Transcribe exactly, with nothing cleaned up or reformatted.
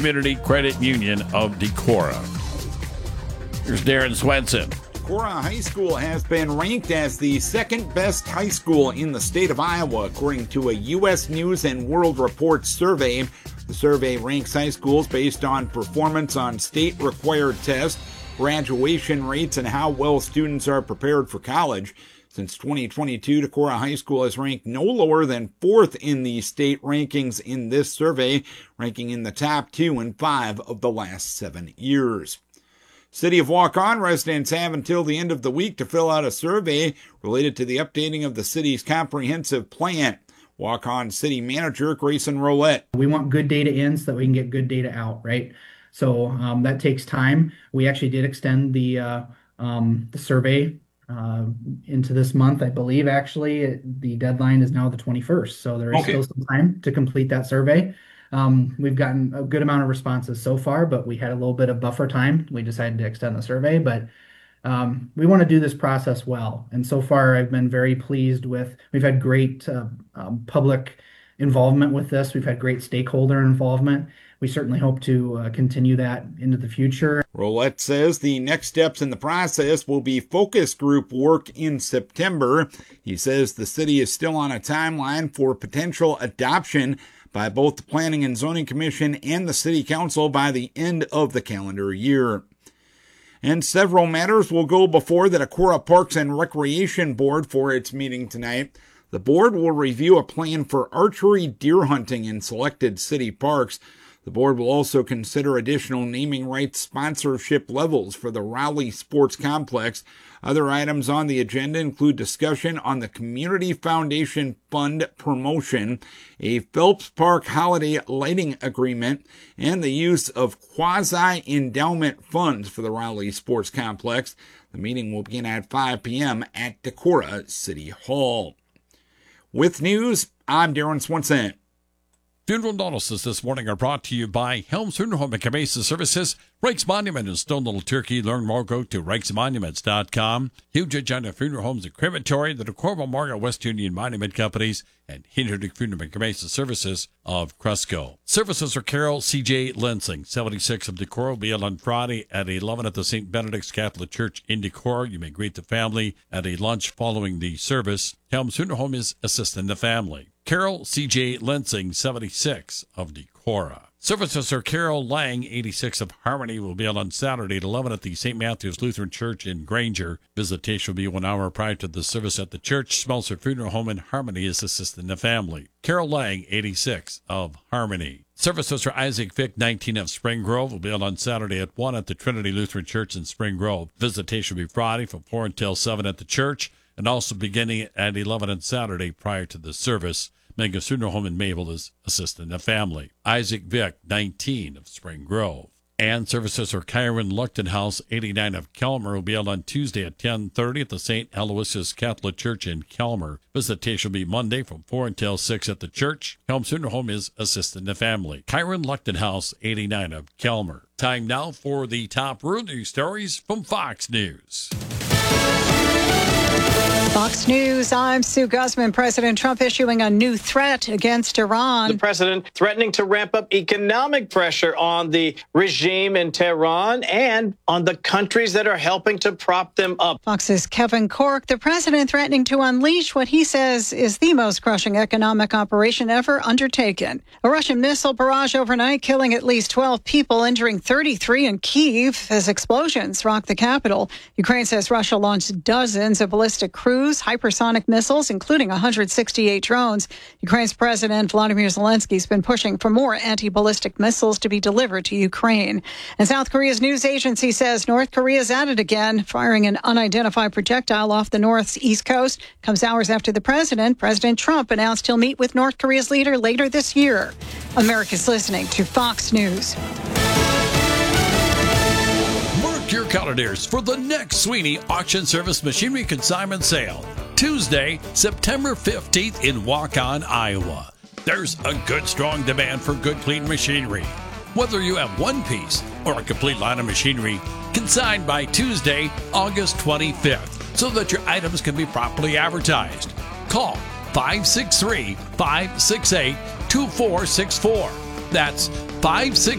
Community Credit Union of Decorah. Here's Darren Swenson. Decorah High School has been ranked as the second best high school in the state of Iowa, according to a U S News and World Report survey. The survey ranks high schools based on performance on state-required tests, graduation rates, and how well students are prepared for college. Since twenty twenty-two, Decorah High School has ranked no lower than fourth in the state rankings in this survey, ranking in the top two and five of the last seven years. City of Waukon residents have until the end of the week to fill out a survey related to the updating of the city's comprehensive plan. Waukon City Manager Grayson Roulette. We want good data in so that we can get good data out, right? So um, that takes time. We actually did extend the uh, um, the survey uh, into this month, I believe. Actually, it, the deadline is now the twenty-first, so there is okay. still some time to complete that survey. Um, we've gotten a good amount of responses so far, but we had a little bit of buffer time. We decided to extend the survey, but um, we want to do this process well. And so far, I've been very pleased with. We've had great uh, um, public involvement with this. We've had great stakeholder involvement. We certainly hope to uh, continue that into the future. Roulette says the next steps in the process will be focus group work in September. He says the city is still on a timeline for potential adoption by both the Planning and Zoning Commission and the City Council by the end of the calendar year. And several matters will go before the Decorah Parks and Recreation Board for its meeting tonight. The board will review a plan for archery deer hunting in selected city parks. The board will also consider additional naming rights sponsorship levels for the Raleigh Sports Complex. Other items on the agenda include discussion on the Community Foundation Fund promotion, a Phelps Park holiday lighting agreement, and the use of quasi-endowment funds for the Raleigh Sports Complex. The meeting will begin at five p.m. at Decorah City Hall. With news, I'm Darren Swenson. Funeral notices this morning are brought to you by Helms Funeral Home and Cremation Services, Reichs Monument in Stone Little Turkey. Learn more, go to reichs monuments dot com. Huge Agenda Funeral Homes and Crematory, the Decorah Memorial West Union Monument Companies, and Hinterdick Funeral and Cremation Services of Cresco. Services are Carol C J Lensing, seventy-six of Decorah, will be on Friday at eleven at the Saint Benedict's Catholic Church in Decorah. You may greet the family at a lunch following the service. Helms Funeral Home is assisting the family. Carol C J Lensing, seventy-six of Decorah. Services are Carol Lang, eighty-six of Harmony, will be on Saturday at eleven at the Saint Matthew's Lutheran Church in Granger. Visitation will be one hour prior to the service at the church. Smelser Funeral Home in Harmony is assisting the family. Carol Lang, eighty-six of Harmony. Services for Isaac Vick, nineteen of Spring Grove, will be on Saturday at one at the Trinity Lutheran Church in Spring Grove. Visitation will be Friday from four until seven at the church, and also beginning at eleven on Saturday prior to the service. Mega Funeral Home in Mabel is assisting the family. Isaac Vick, nineteen of Spring Grove. And services are Kyron Luckton House, eighty-nine of Kelmer, will be held on Tuesday at ten thirty at the Saint Aloysius Catholic Church in Kelmer. Visitation will be Monday from four until six at the church. Helms Funeral Home is assisting the family. Kyron Luckton House, eighty-nine of Kelmer. Time now for the top rural news stories from Fox News. Fox News, I'm Sue Guzman. President Trump issuing a new threat against Iran. The president threatening to ramp up economic pressure on the regime in Tehran and on the countries that are helping to prop them up. Fox's Kevin Corke, the president threatening to unleash what he says is the most crushing economic operation ever undertaken. A Russian missile barrage overnight, killing at least twelve people, injuring thirty-three in Kyiv as explosions rocked the capital. Ukraine says Russia launched dozens of ballistic cruise hypersonic missiles, including one hundred sixty-eight drones. Ukraine's President Volodymyr Zelensky has been pushing for more anti-ballistic missiles to be delivered to Ukraine. And South Korea's news agency says North Korea's at it again, firing an unidentified projectile off the North's east coast. Comes hours after the president, President Trump, announced he'll meet with North Korea's leader later this year. America's listening to Fox News. Your calendars for the next Sweeney Auction Service Machinery Consignment Sale, Tuesday, September fifteenth in Waukon, Iowa. There's a good, strong demand for good, clean machinery. Whether you have one piece or a complete line of machinery, consigned by Tuesday, August twenty-fifth, so that your items can be properly advertised. Call five six three, five six eight, two four six four. That's five six